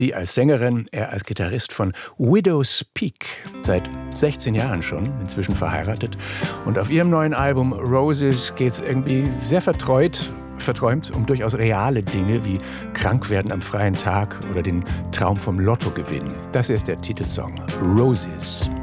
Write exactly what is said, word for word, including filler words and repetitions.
Sie als Sängerin, er als Gitarrist von Widow's Peak. Seit sechzehn Jahren schon, inzwischen verheiratet. Und auf ihrem neuen Album Roses geht es irgendwie sehr vertreut, verträumt um durchaus reale Dinge wie krank werden am freien Tag oder den Traum vom Lotto gewinnen. Das hier ist der Titelsong Roses.